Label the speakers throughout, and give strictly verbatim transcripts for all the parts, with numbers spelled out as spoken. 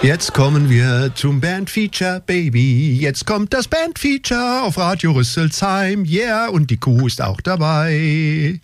Speaker 1: Jetzt kommen wir zum Bandfeature, Baby. Jetzt kommt das Bandfeature auf Radio Rüsselsheim. Yeah, und die Kuh ist auch dabei.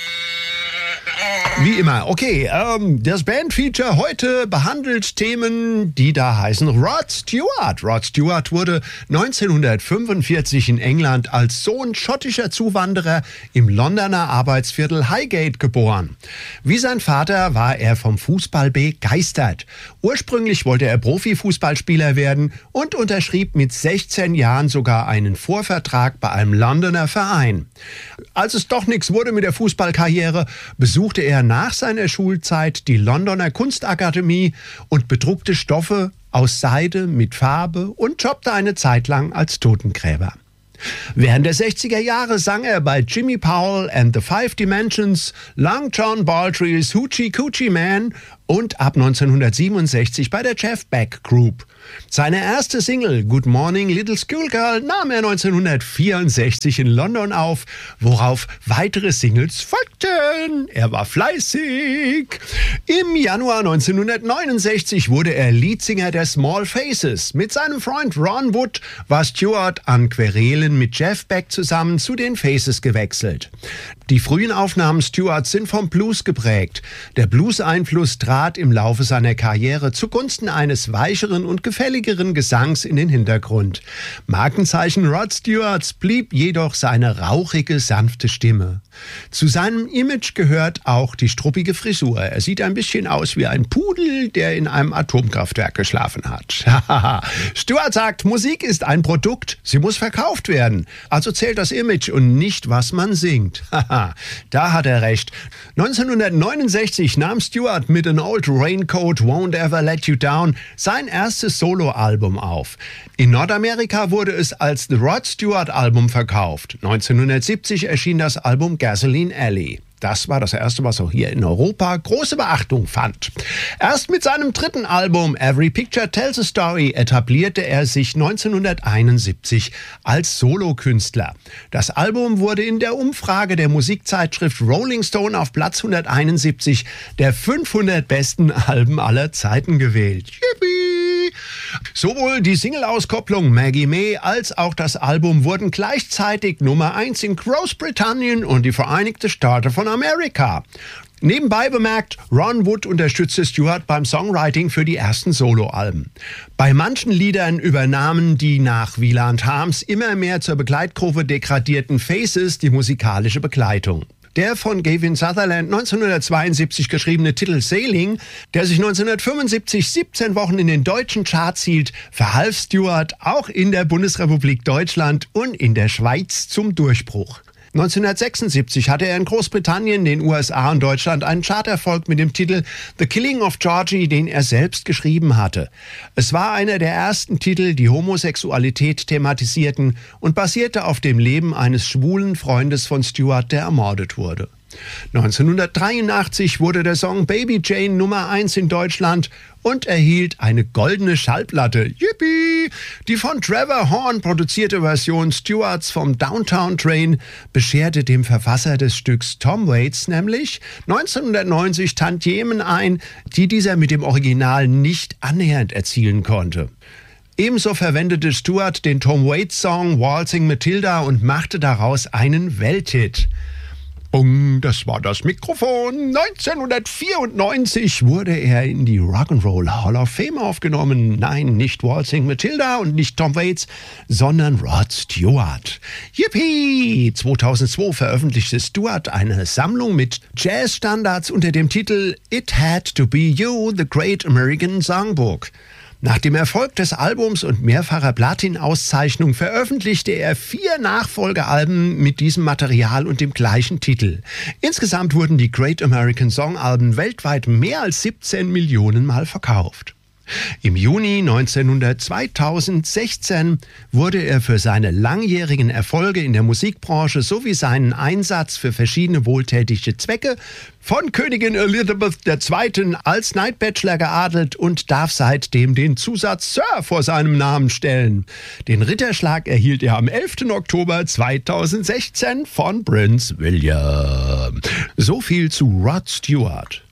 Speaker 1: Wie immer, okay, ähm, das Bandfeature heute behandelt Themen, die da heißen Rod Stewart. Rod Stewart wurde neunzehnhundertfünfundvierzig in England als Sohn schottischer Zuwanderer im Londoner Arbeitsviertel Highgate geboren. Wie sein Vater war er vom Fußball begeistert. Ursprünglich wollte er Profifußballspieler werden und unterschrieb mit sechzehn Jahren sogar einen Vorvertrag bei einem Londoner Verein. Als es doch nichts wurde mit der Fußballkarriere, besuchte er nach seiner Schulzeit die Londoner Kunstakademie und bedruckte Stoffe aus Seide mit Farbe und jobbte eine Zeit lang als Totengräber. Während der sechziger Jahre sang er bei Jimmy Powell and the Five Dimensions, Long John Baldry's Hoochie Coochie Man und ab neunzehnhundertsiebenundsechzig bei der Jeff Beck Group. Seine erste Single Good Morning Little Schoolgirl nahm er neunzehnhundertvierundsechzig in London auf, worauf weitere Singles folgten. Er war fleißig. Im Januar neunzehnhundertneunundsechzig wurde er Leadsinger der Small Faces. Mit seinem Freund Ron Wood war Stewart an Querelen mit Jeff Beck zusammen zu den Faces gewechselt. Die frühen Aufnahmen Stewarts sind vom Blues geprägt. Der Blues-Einfluss trat im Laufe seiner Karriere zugunsten eines weicheren und gefälligeren Gesangs in den Hintergrund. Markenzeichen Rod Stewarts blieb jedoch seine rauchige, sanfte Stimme. Zu seinem Image gehört auch die struppige Frisur. Er sieht ein bisschen aus wie ein Pudel, der in einem Atomkraftwerk geschlafen hat. Stewart sagt, Musik ist ein Produkt, sie muss verkauft werden. Also zählt das Image und nicht, was man singt. Da hat er recht. neunzehnhundertneunundsechzig nahm Stewart mit An Old Raincoat Won't Ever Let You Down sein erstes Soloalbum auf. In Nordamerika wurde es als The Rod Stewart Album verkauft. neunzehnhundertsiebzig erschien das Album Gasoline Alley. Das war das erste, was auch hier in Europa große Beachtung fand. Erst mit seinem dritten Album Every Picture Tells a Story etablierte er sich neunzehnhunderteinundsiebzig als Solokünstler. Das Album wurde in der Umfrage der Musikzeitschrift Rolling Stone auf Platz hunderteinundsiebzig der fünfhundert besten Alben aller Zeiten gewählt. Yippie! Sowohl die Single-Auskopplung Maggie May als auch das Album wurden gleichzeitig Nummer eins in Großbritannien und die Vereinigten Staaten von Amerika. Nebenbei bemerkt, Ron Wood unterstützte Stewart beim Songwriting für die ersten Soloalben. Bei manchen Liedern übernahmen die nach Wieland Harms immer mehr zur Begleitgruppe degradierten Faces die musikalische Begleitung. Der von Gavin Sutherland neunzehnhundertzweiundsiebzig geschriebene Titel Sailing, der sich neunzehnhundertfünfundsiebzig siebzehn Wochen in den deutschen Charts hielt, verhalf Stewart auch in der Bundesrepublik Deutschland und in der Schweiz zum Durchbruch. neunzehnhundertsechsundsiebzig hatte er in Großbritannien, den U S A und Deutschland einen Charterfolg mit dem Titel The Killing of Georgie, den er selbst geschrieben hatte. Es war einer der ersten Titel, die Homosexualität thematisierten und basierte auf dem Leben eines schwulen Freundes von Stewart, der ermordet wurde. neunzehnhundertdreiundachtzig wurde der Song Baby Jane Nummer eins in Deutschland und erhielt eine goldene Schallplatte. Yippie! Die von Trevor Horn produzierte Version Stewarts vom Downtown Train bescherte dem Verfasser des Stücks Tom Waits nämlich neunzehnhundertneunzig Tantiemen ein, die dieser mit dem Original nicht annähernd erzielen konnte. Ebenso verwendete Stewart den Tom Waits-Song Waltzing Matilda und machte daraus einen Welthit. Bung, das war das Mikrofon. neunzehnhundertvierundneunzig wurde er in die Rock'n'Roll Hall of Fame aufgenommen. Nein, nicht Waltzing Matilda und nicht Tom Waits, sondern Rod Stewart. Yippie! zweitausendzwei veröffentlichte Stewart eine Sammlung mit Jazzstandards unter dem Titel It Had to Be You, The Great American Songbook. Nach dem Erfolg des Albums und mehrfacher Platin-Auszeichnung veröffentlichte er vier Nachfolgealben mit diesem Material und dem gleichen Titel. Insgesamt wurden die Great American Song-Alben weltweit mehr als siebzehn Millionen Mal verkauft. Im Juni zweitausendsechzehn wurde er für seine langjährigen Erfolge in der Musikbranche sowie seinen Einsatz für verschiedene wohltätige Zwecke von Königin Elizabeth der Zweiten als Knight Bachelor geadelt und darf seitdem den Zusatz Sir vor seinem Namen stellen. Den Ritterschlag erhielt er am elften Oktober zweitausendsechzehn von Prinz William. So viel zu Rod Stewart.